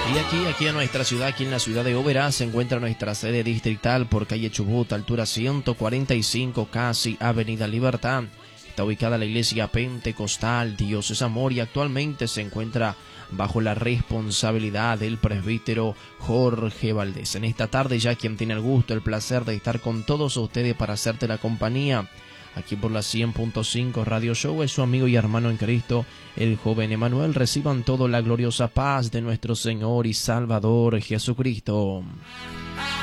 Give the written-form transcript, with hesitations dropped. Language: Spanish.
Y aquí en nuestra ciudad, aquí en la ciudad de Oberá, se encuentra nuestra sede distrital por calle Chubut, altura 145, casi Avenida Libertad. Está ubicada la iglesia pentecostal Dios es Amor y actualmente se encuentra bajo la responsabilidad del presbítero Jorge Valdés. En esta tarde ya quien tiene el gusto, el placer de estar con todos ustedes para hacerte la compañía aquí por la 100.5 Radio Show es su amigo y hermano en Cristo, el joven Emanuel. Reciban toda la gloriosa paz de nuestro Señor y Salvador Jesucristo.